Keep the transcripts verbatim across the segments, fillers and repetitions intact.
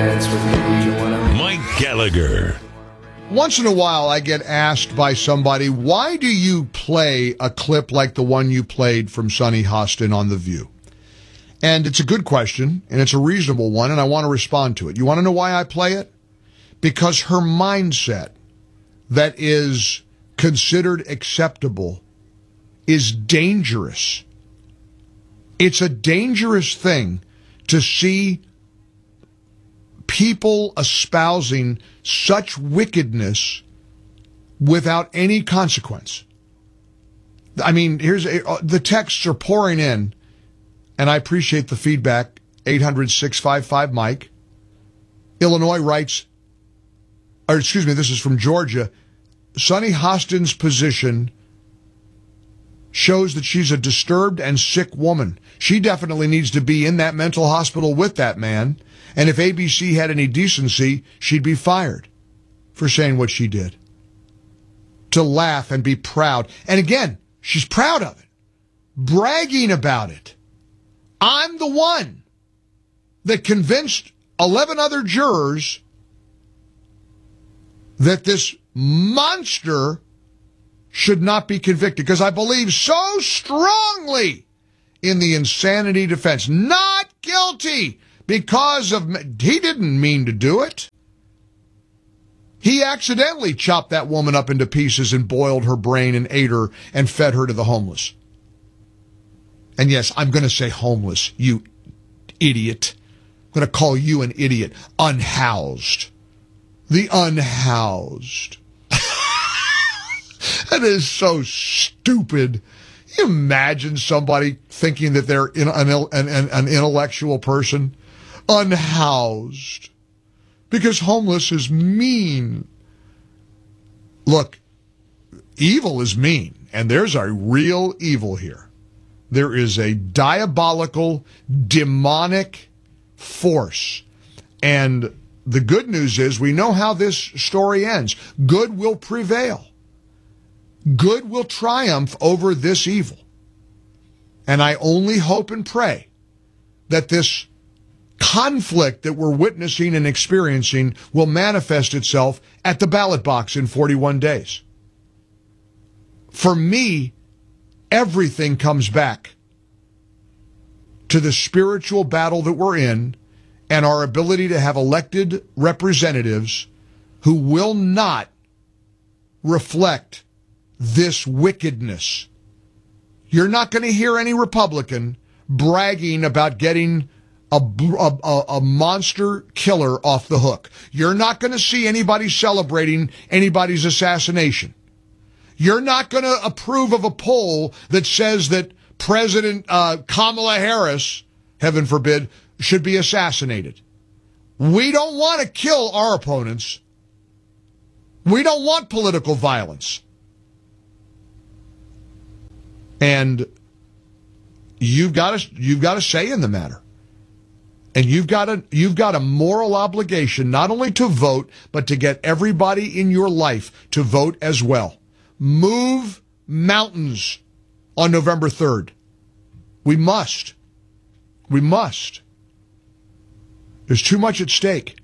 dance with me? You wanna... Mike Gallagher. Once in a while, I get asked by somebody, why do you play a clip like the one you played from Sunny Hostin on The View? And it's a good question, and it's a reasonable one, and I want to respond to it. You want to know why I play it? Because her mindset that is considered acceptable is dangerous. It's a dangerous thing to see people espousing such wickedness without any consequence. I mean, here's a, uh, the texts are pouring in, and I appreciate the feedback. eight hundred, six five five, Mike. Illinois writes, or excuse me, this is from Georgia. Sunny Hostin's position shows that she's a disturbed and sick woman. She definitely needs to be in that mental hospital with that man. And if A B C had any decency, she'd be fired for saying what she did. To laugh and be proud. And again, she's proud of it. Bragging about it. I'm the one that convinced eleven other jurors that this monster should not be convicted, because I believe so strongly in the insanity defense. Not guilty because of, he didn't mean to do it. He accidentally chopped that woman up into pieces and boiled her brain and ate her and fed her to the homeless. And yes, I'm going to say homeless, you idiot. I'm going to call you an idiot. Unhoused. The unhoused. That is so stupid. Can you imagine somebody thinking that they're in an, an, an intellectual person? Unhoused. Because homeless is mean. Look, evil is mean, and there's a real evil here. There is a diabolical, demonic force. And the good news is we know how this story ends. Good will prevail. Good will triumph over this evil. And I only hope and pray that this conflict that we're witnessing and experiencing will manifest itself at the ballot box in forty-one days. For me, everything comes back to the spiritual battle that we're in and our ability to have elected representatives who will not reflect this wickedness. You're not going to hear any Republican bragging about getting a, a, a monster killer off the hook. You're not going to see anybody celebrating anybody's assassination. You're not going to approve of a poll that says that President uh, Kamala Harris, heaven forbid, should be assassinated. We don't want to kill our opponents. We don't want political violence. And you've got to you've got a say in the matter. And you've got a you've got a moral obligation not only to vote, but to get everybody in your life to vote as well. Move mountains on November third. We must. We must. There's too much at stake.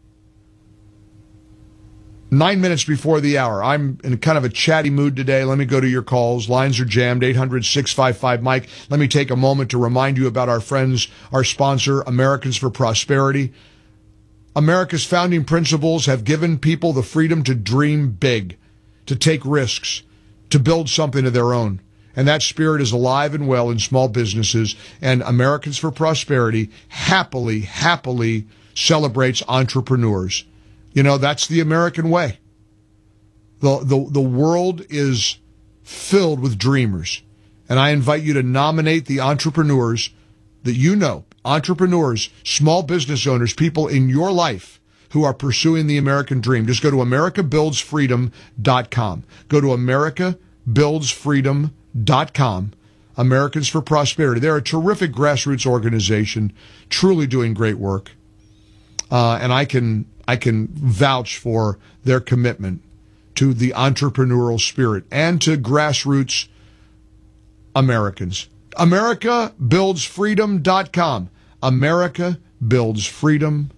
Nine minutes before the hour. I'm in kind of a chatty mood today. Let me go to your calls. Lines are jammed. eight hundred, six five five, Mike. Let me take a moment to remind you about our friends, our sponsor, Americans for Prosperity. America's founding principles have given people the freedom to dream big, to take risks, to build something of their own. And that spirit is alive and well in small businesses. And Americans for Prosperity happily, happily celebrates entrepreneurs. You know, that's the American way. The, the, the world is filled with dreamers. And I invite you to nominate the entrepreneurs that you know, entrepreneurs, small business owners, people in your life who are pursuing the American dream. Just go to america builds freedom dot com. Go to america builds freedom dot com. Americans for Prosperity. They're a terrific grassroots organization, truly doing great work. Uh, and I can I can vouch for their commitment to the entrepreneurial spirit and to grassroots Americans. america builds freedom dot com. america builds freedom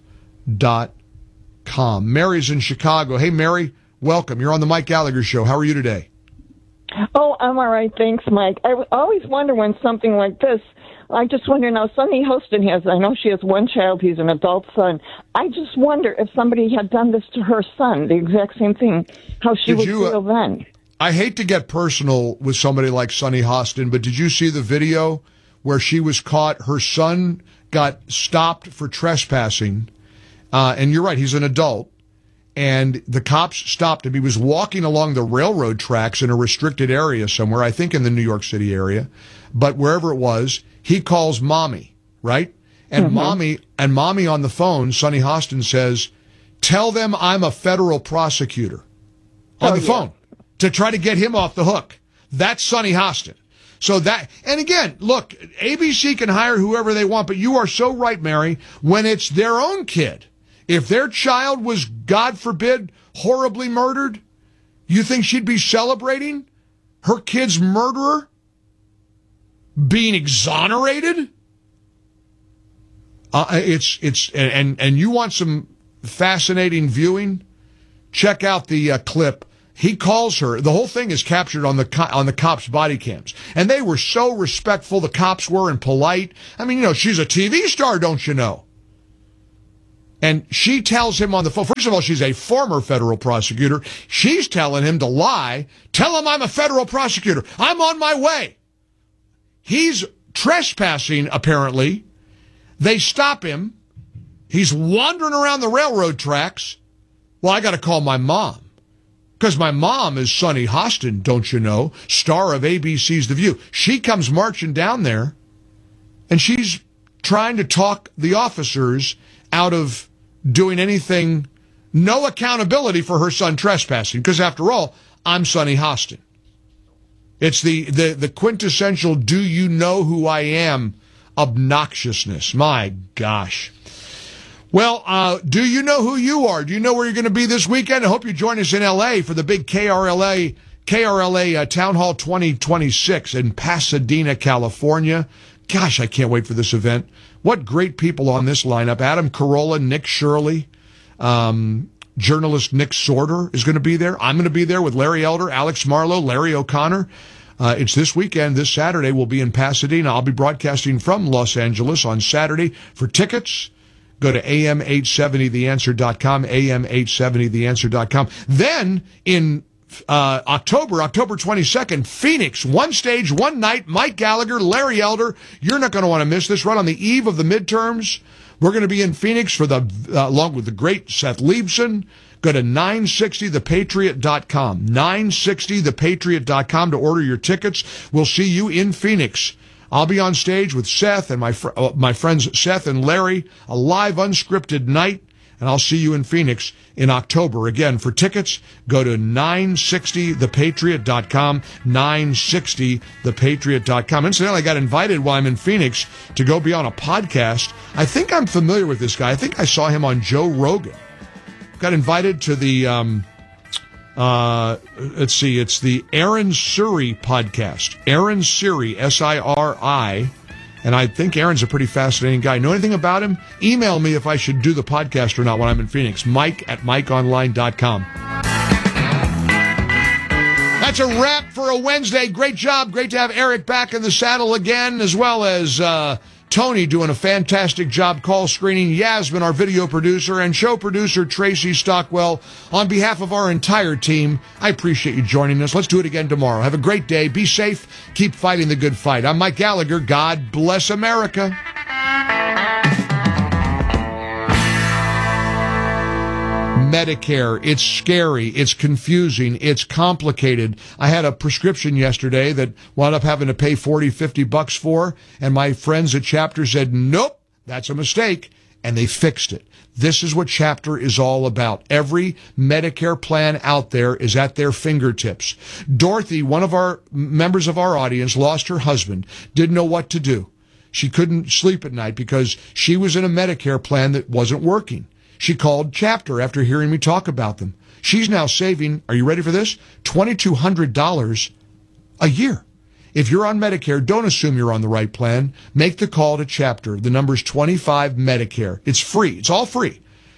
dot com. Mary's in Chicago. Hey, Mary, welcome. You're on the Mike Gallagher Show. How are you today? Oh, I'm all right. Thanks, Mike. I always wonder when something like this, I just wonder now, Sunny Hostin has, I know she has one child, he's an adult son. I just wonder if somebody had done this to her son, the exact same thing, how she Did would you, uh, feel then. I hate to get personal with somebody like Sunny Hostin, but did you see the video where she was caught? Her son got stopped for trespassing, uh, and you're right, he's an adult. And the cops stopped him. He was walking along the railroad tracks in a restricted area somewhere, I think in the New York City area. But wherever it was, he calls mommy, right? And mm-hmm. mommy and mommy on the phone, Sunny Hostin says, tell them I'm a federal prosecutor on oh, the yeah. phone to try to get him off the hook. That's Sunny Hostin. So that, and again, look, A B C can hire whoever they want, but you are so right, Mary, when it's their own kid. If their child was, God forbid, horribly murdered, you think she'd be celebrating her kid's murderer being exonerated? Uh, it's, it's, and, and you want some fascinating viewing? Check out the uh, clip. He calls her. The whole thing is captured on the co- on the cops' body cams. And they were so respectful, the cops were, and polite. I mean, you know, she's a T V star, don't you know? And she tells him on the phone, first of all, she's a former federal prosecutor. She's telling him to lie. Tell him I'm a federal prosecutor. I'm on my way. He's trespassing, apparently. They stop him. He's wandering around the railroad tracks. Well, I got to call my mom. Because my mom is Sunny Hostin, don't you know, star of A B C's The View. She comes marching down there, and she's trying to talk the officers out of doing anything, no accountability for her son trespassing, because after all, I'm Sunny Hostin. It's the, the, the quintessential do you know who I am obnoxiousness. My gosh. Well, uh, do you know who you are? Do you know where you're going to be this weekend? I hope you join us in L A for the big K R L A, K R L A uh, Town Hall twenty twenty-six in Pasadena, California. Gosh, I can't wait for this event. What great people on this lineup. Adam Carolla, Nick Shirley, um, journalist Nick Sorter is going to be there. I'm going to be there with Larry Elder, Alex Marlowe, Larry O'Connor. Uh, it's this weekend. This Saturday we'll be in Pasadena. I'll be broadcasting from Los Angeles on Saturday. For tickets, go to A M eight seventy the answer dot com, A M eight seventy the answer dot com. Then in Uh, October, October twenty-second, Phoenix, one stage, one night, Mike Gallagher, Larry Elder. You're not going to want to miss this. Right on the eve of the midterms, we're going to be in Phoenix for the, uh, along with the great Seth Leibson. Go to nine sixty the patriot dot com, nine sixty the patriot dot com to order your tickets. We'll see you in Phoenix. I'll be on stage with Seth and my, fr- uh, my friends Seth and Larry, a live unscripted night. And I'll see you in Phoenix in October. Again, for tickets, go to nine sixty the patriot dot com, nine sixty the patriot dot com. Incidentally, I got invited while I'm in Phoenix to go be on a podcast. I think I'm familiar with this guy. I think I saw him on Joe Rogan. Got invited to the, um, uh, let's see, it's the Aaron Siri podcast. Aaron Siri, S I R I. And I think Aaron's a pretty fascinating guy. Know anything about him? Email me if I should do the podcast or not when I'm in Phoenix. Mike at mike online dot com. That's a wrap for a Wednesday. Great job. Great to have Eric back in the saddle again, as well as uh, Tony doing a fantastic job call screening, Yasmin, our video producer, and show producer Tracy Stockwell. On behalf of our entire team, I appreciate you joining us. Let's do it again tomorrow. Have a great day. Be safe. Keep fighting the good fight. I'm Mike Gallagher. God bless America. Medicare. It's scary. It's confusing. It's complicated. I had a prescription yesterday that wound up having to pay forty, fifty bucks for, and my friends at Chapter said, nope, that's a mistake, and they fixed it. This is what Chapter is all about. Every Medicare plan out there is at their fingertips. Dorothy, one of our members of our audience, lost her husband, didn't know what to do. She couldn't sleep at night because she was in a Medicare plan that wasn't working. She called Chapter after hearing me talk about them. She's now saving, are you ready for this? two thousand two hundred dollars a year. If you're on Medicare, don't assume you're on the right plan. Make the call to Chapter. The number's twenty-five Medicare. It's free. It's all free.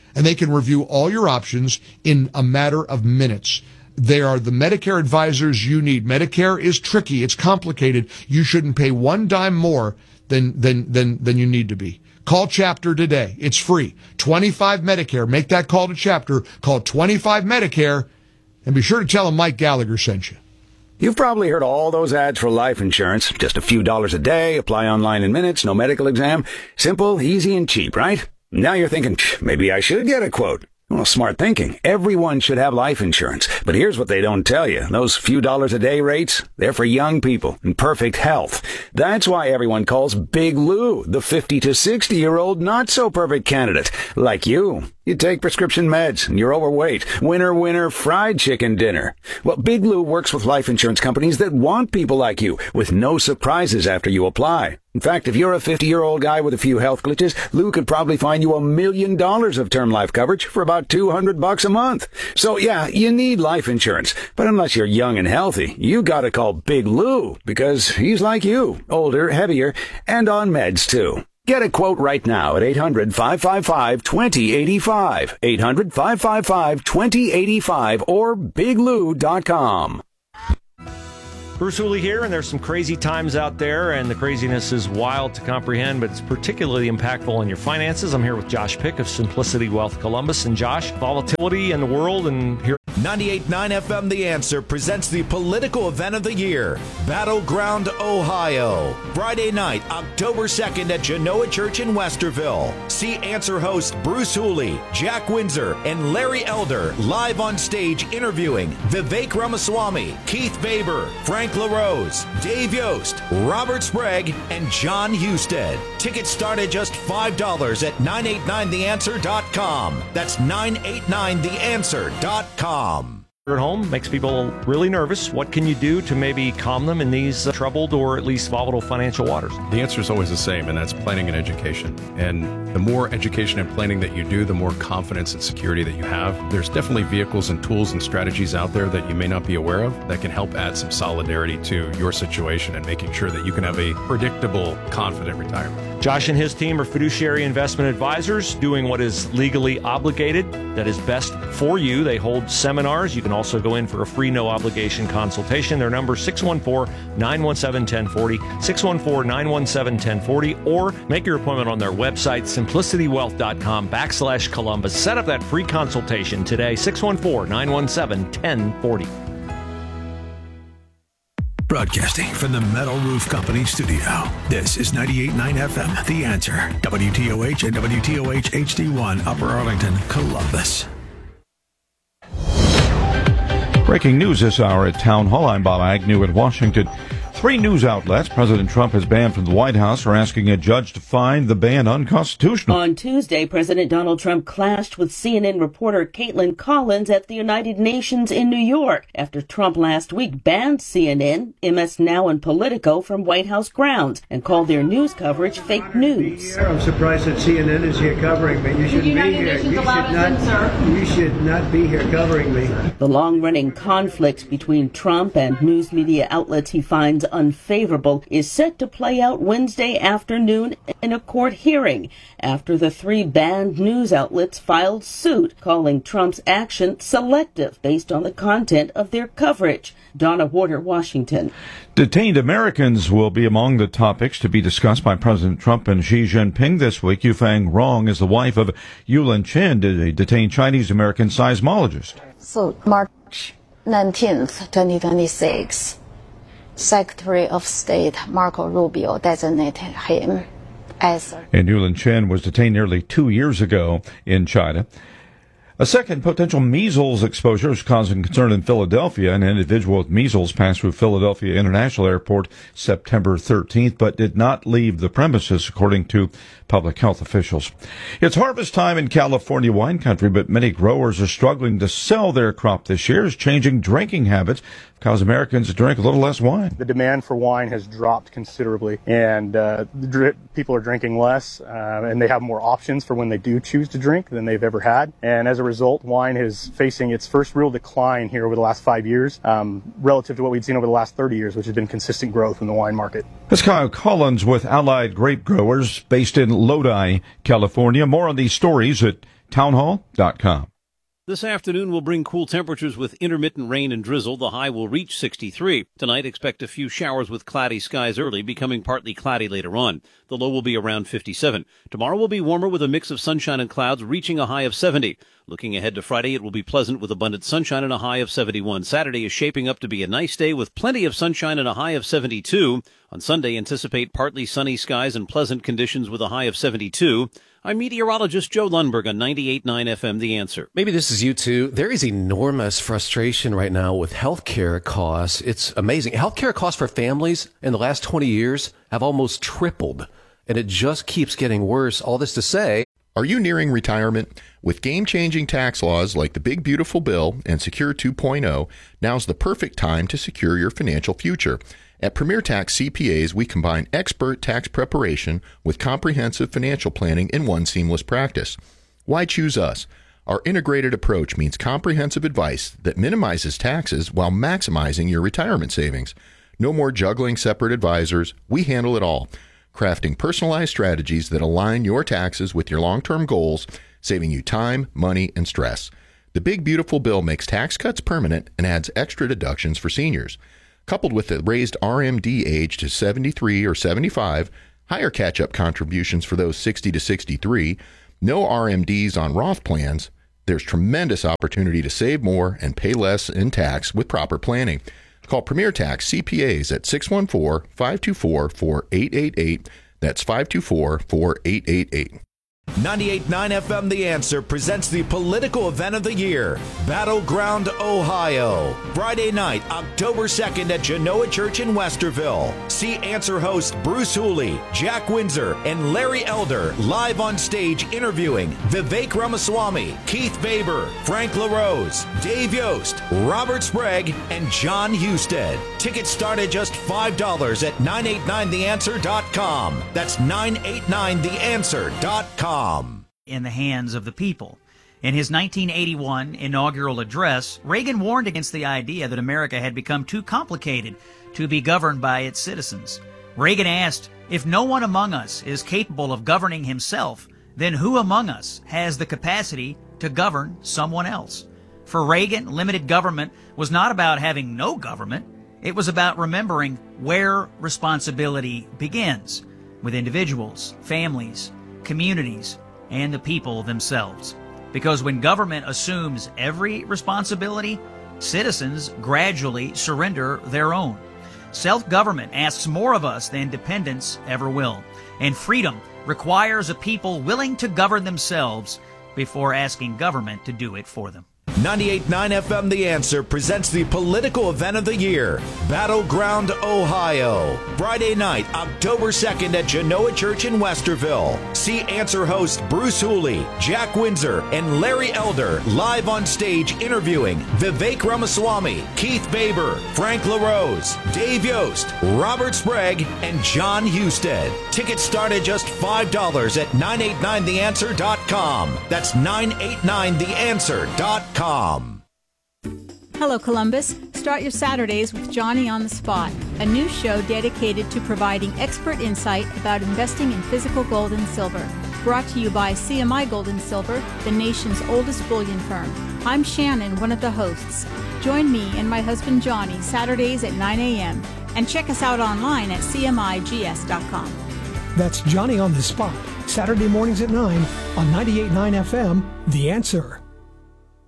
and they can review all your options in a matter of minutes. They are the Medicare advisors you need. Medicare is tricky. It's complicated. You shouldn't pay one dime more than, than, than, than you need to be. Call Chapter today. It's free. twenty-five Medicare. Make that call to Chapter. Call twenty-five Medicare, and be sure to tell them Mike Gallagher sent you. You've probably heard all those ads for life insurance. Just a few dollars a day, apply online in minutes, no medical exam. Simple, easy, and cheap, right? Now you're thinking, maybe I should get a quote. Well, smart thinking. Everyone should have life insurance. But here's what they don't tell you. Those few dollars a day rates, they're for young people in perfect health. That's why everyone calls Big Lou the fifty to sixty year old not so perfect candidate. Like you. You take prescription meds and you're overweight. Winner, winner, fried chicken dinner. Well, Big Lou works with life insurance companies that want people like you with no surprises after you apply. In fact, if you're a fifty-year-old guy with a few health glitches, Lou could probably find you a million dollars of term life coverage for about two hundred bucks a month. So yeah, you need life insurance. But unless you're young and healthy, you gotta call Big Lou because he's like you, older, heavier, and on meds too. Get a quote right now at eight hundred, five five five, two zero eight five, eight hundred, five five five, two zero eight five, or big lou dot com. Bruce Hooley here, and there's some crazy times out there, and the craziness is wild to comprehend, but it's particularly impactful on your finances. I'm here with Josh Pick of Simplicity Wealth Columbus. And Josh, volatility in the world, and here... ninety-eight point nine F M The Answer presents the political event of the year, Battleground, Ohio. Friday night, October second at Genoa Church in Westerville. See Answer host Bruce Hooley, Jack Windsor, and Larry Elder live on stage interviewing Vivek Ramaswamy, Keith Baber, Frank LaRose, Dave Yost, Robert Sprague, and John Husted. Tickets start at just five dollars at nine eight nine the answer dot com. That's nine eight nine the answer dot com. At home makes people really nervous. What can you do to maybe calm them in these uh, troubled or at least volatile financial waters? The answer is always the same, and that's planning and education. And the more education and planning that you do, the more confidence and security that you have. There's definitely vehicles and tools and strategies out there that you may not be aware of that can help add some solidarity to your situation and making sure that you can have a predictable, confident retirement. Josh and his team are fiduciary investment advisors doing what is legally obligated, that is best for you. They hold seminars. You can also go in for a free no-obligation consultation. Their number is six one four, nine one seven, one oh four oh, six one four, nine one seven, one oh four oh, or make your appointment on their website, simplicitywealth.com backslash Columbus. Set up that free consultation today, six one four, nine one seven, one oh four oh. Broadcasting from the Metal Roof Company studio, this is ninety-eight point nine F M, The Answer, W T O H and W T O H H D one, Upper Arlington, Columbus. Breaking news this hour at Town Hall. I'm Bob Agnew in Washington. Three news outlets President Trump has banned from the White House are asking a judge to find the ban unconstitutional. On Tuesday, President Donald Trump clashed with C N N reporter Caitlin Collins at the United Nations in New York after Trump last week banned C N N, M S Now, and Politico from White House grounds and called their news coverage fake news. I'm surprised that C N N is here covering me. You shouldn't be here. You should not, you should not be here covering me. The long-running conflict between Trump and news media outlets he finds unfavorable is set to play out Wednesday afternoon in a court hearing after the three banned news outlets filed suit calling Trump's action selective based on the content of their coverage. Donna Warder, Washington. Detained Americans will be among the topics to be discussed by President Trump and Xi Jinping this week. Yufeng Rong is the wife of Yulin Chen, a detained Chinese-American seismologist. So March nineteenth, twenty twenty-six. Secretary of State Marco Rubio designated him as... And Yulin Chen was detained nearly two years ago in China. A second potential measles exposure is causing concern in Philadelphia. An individual with measles passed through Philadelphia International Airport September thirteenth, but did not leave the premises, according to public health officials. It's harvest time in California wine country, but many growers are struggling to sell their crop this year as changing drinking habits cause Americans to drink a little less wine. The demand for wine has dropped considerably, and uh, dri- people are drinking less, uh, and they have more options for when they do choose to drink than they've ever had. And as a result, wine is facing its first real decline here over the last five years, um, relative to what we'd seen over the last thirty years, which has been consistent growth in the wine market. That's Kyle Collins with Allied Grape Growers based in Lodi, California. More on these stories at townhall dot com. This afternoon will bring cool temperatures with intermittent rain and drizzle. The high will reach sixty-three. Tonight, expect a few showers with cloudy skies early, becoming partly cloudy later on. The low will be around fifty-seven. Tomorrow will be warmer with a mix of sunshine and clouds, reaching a high of seventy. Looking ahead to Friday, it will be pleasant with abundant sunshine and a high of seventy-one. Saturday is shaping up to be a nice day with plenty of sunshine and a high of seventy-two. On Sunday, anticipate partly sunny skies and pleasant conditions with a high of seventy-two. I'm meteorologist Joe Lundberg on ninety-eight point nine F M, The Answer. Maybe this is you too. There is enormous frustration right now with healthcare costs. It's amazing. Healthcare costs for families in the last twenty years have almost tripled, and it just keeps getting worse. All this to say, are you nearing retirement? With game-changing tax laws like the Big Beautiful Bill and Secure two point oh, now's the perfect time to secure your financial future. At Premier Tax C P As, we combine expert tax preparation with comprehensive financial planning in one seamless practice. Why choose us? Our integrated approach means comprehensive advice that minimizes taxes while maximizing your retirement savings. No more juggling separate advisors. We handle it all, crafting personalized strategies that align your taxes with your long-term goals, saving you time, money, and stress. The Big Beautiful Bill makes tax cuts permanent and adds extra deductions for seniors. Coupled with the raised R M D age to seventy-three or seventy-five, higher catch-up contributions for those sixty to sixty-three, no R M Ds on Roth plans, there's tremendous opportunity to save more and pay less in tax with proper planning. Call Premier Tax C P As at six one four, five two four, four eight eight eight. That's five two four, four eight eight eight. ninety-eight point nine F M The Answer presents the political event of the year, Battleground, Ohio. Friday night, October second at Genoa Church in Westerville. See Answer host Bruce Hooley, Jack Windsor, and Larry Elder live on stage interviewing Vivek Ramaswamy, Keith Baber, Frank LaRose, Dave Yost, Robert Sprague, and John Husted. Tickets start at just five dollars at nine eight nine the answer dot com. That's nine eight nine the answer dot com. In the hands of the people. In his nineteen eighty-one inaugural address, Reagan warned against the idea that America had become too complicated to be governed by its citizens. Reagan asked, if no one among us is capable of governing himself, then who among us has the capacity to govern someone else? For Reagan, limited government was not about having no government. It was about remembering where responsibility begins, with individuals, families, communities, and the people themselves. Because when government assumes every responsibility, citizens gradually surrender their own. Self-government asks more of us than dependence ever will. And freedom requires a people willing to govern themselves before asking government to do it for them. ninety-eight point nine F M The Answer presents the political event of the year, Battleground, Ohio. Friday night, October second at Genoa Church in Westerville. See Answer host Bruce Hooley, Jack Windsor, and Larry Elder live on stage interviewing Vivek Ramaswamy, Keith Baber, Frank LaRose, Dave Yost, Robert Sprague, and John Husted. Tickets start at just five dollars at nine eight nine the answer dot com. That's nine eight nine the answer dot com. Hello, Columbus. Start your Saturdays with Johnny on the Spot, a new show dedicated to providing expert insight about investing in physical gold and silver. Brought to you by C M I Gold and Silver, the nation's oldest bullion firm. I'm Shannon, one of the hosts. Join me and my husband Johnny Saturdays at nine a.m. and check us out online at C M I G S dot com. That's Johnny on the Spot, Saturday mornings at nine on ninety-eight point nine F M, The Answer.